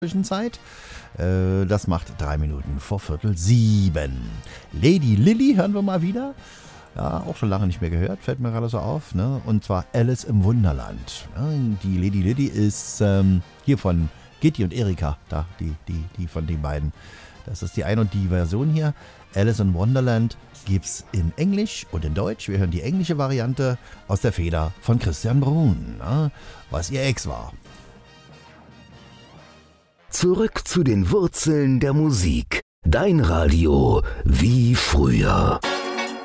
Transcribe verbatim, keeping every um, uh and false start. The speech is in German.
Zwischenzeit. Äh, das macht drei Minuten vor Viertel sieben. Lady Lily hören wir mal wieder. Ja, auch schon lange nicht mehr gehört, fällt mir gerade so auf. Ne? Und zwar Alice im Wunderland. Ja, die Lady Lily ist ähm, hier von Gitti und Erika. Da, die, die, die von den beiden. Das ist die eine und die Version hier. Alice in Wonderland gibt es in Englisch und in Deutsch. Wir hören die englische Variante aus der Feder von Christian Bruhn, ne? Was ihr Ex war. Zurück zu den Wurzeln der Musik. Dein Radio wie früher.